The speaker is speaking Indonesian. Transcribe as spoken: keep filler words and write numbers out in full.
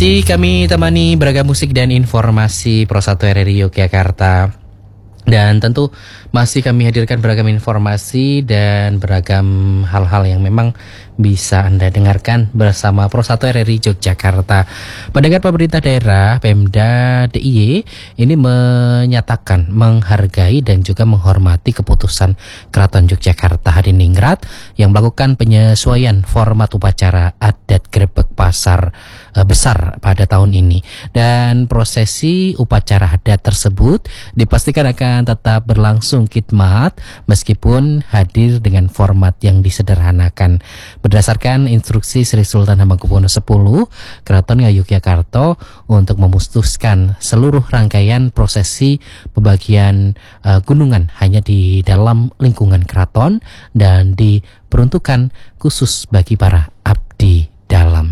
Masih kami temani beragam musik dan informasi Pro satu R R I Yogyakarta. Dan tentu masih kami hadirkan beragam informasi dan beragam hal-hal yang memang bisa Anda dengarkan bersama Pro satu R R I Yogyakarta. Pendengar, pemerintah daerah Pemda D I Y ini menyatakan menghargai dan juga menghormati keputusan Keraton Yogyakarta Hadiningrat yang melakukan penyesuaian format upacara adat Grebek Pasar e, besar pada tahun ini. Dan prosesi upacara adat tersebut dipastikan akan tetap berlangsung khidmat meskipun hadir dengan format yang disederhanakan. Berdasarkan instruksi Sri Sultan Hamengkubuwono X, Keraton Ngayogyakarta untuk memutuskan seluruh rangkaian prosesi pembagian uh, gunungan hanya di dalam lingkungan keraton dan diperuntukkan khusus bagi para abdi dalam.